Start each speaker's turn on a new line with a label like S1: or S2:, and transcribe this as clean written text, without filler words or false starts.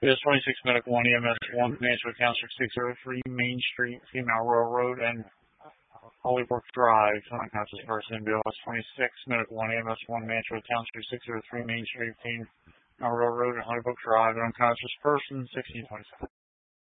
S1: US 26 Medical 1 EMS 1 Manchester Township 603 Main Street, Female Railroad, and Hollybrook Drive. Unconscious person. BOS 26 Medical 1 EMS 1 Manchester Township 603 Main Street, Female Railroad, and Hollybrook Drive. Unconscious person 1627.